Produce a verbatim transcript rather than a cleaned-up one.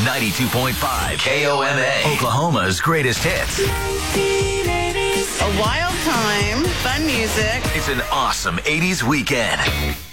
ninety-two point five K O M A, Oklahoma's greatest hits. A wild time, fun music. It's an awesome eighties weekend.